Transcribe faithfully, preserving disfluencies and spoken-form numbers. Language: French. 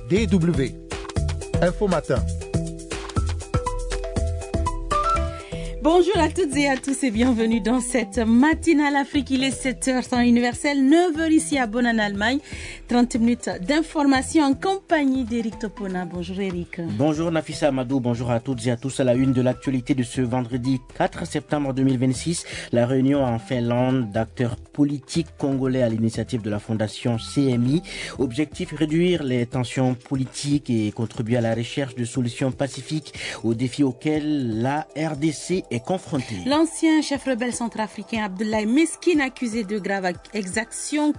D W. Info Matin. Bonjour à toutes et à tous et bienvenue dans cette matinale Afrique. Il est sept heures temps universel, neuf heures ici à Bonn en Allemagne. trente minutes d'information en compagnie d'Éric Topona. Bonjour Éric. Bonjour Nafissa Amadou, bonjour à toutes et à tous. À la une de l'actualité de ce vendredi quatre septembre deux mille vingt-six, la réunion en Finlande d'acteurs politiques congolais à l'initiative de la fondation C M I. Objectif, réduire les tensions politiques et contribuer à la recherche de solutions pacifiques aux défis auxquels la R D C est confronté. L'ancien chef rebelle centrafricain Abdoulaye Meskine, accusé de graves exactions